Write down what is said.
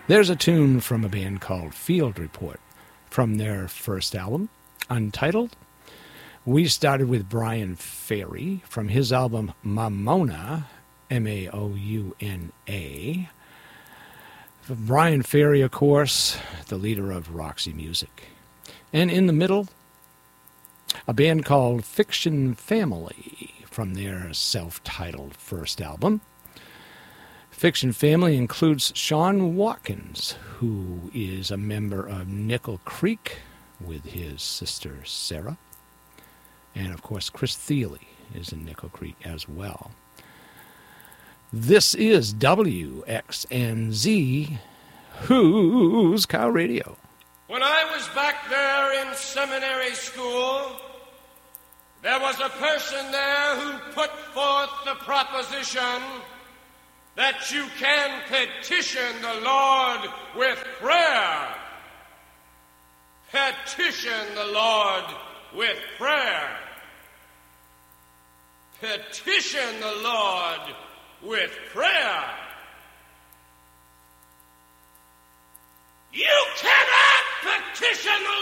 There's a tune from a band called Field Report from their first album, Untitled. We started with Brian Ferry from his album Mauna, M-A-O-U-N-A. Brian Ferry, of course, the leader of Roxy Music. And in the middle, a band called Fiction Family from their self-titled first album. Fiction Family includes Sean Watkins, who is a member of Nickel Creek with his sister Sarah. And, of course, Chris Thiele is in Nickel Creek as well. This is WXNZ, Who's Cow Radio. When I was back there in seminary school, there was a person there who put forth the proposition that you can petition the Lord with prayer. Petition the Lord with prayer. Petition the Lord with prayer. You cannot petition the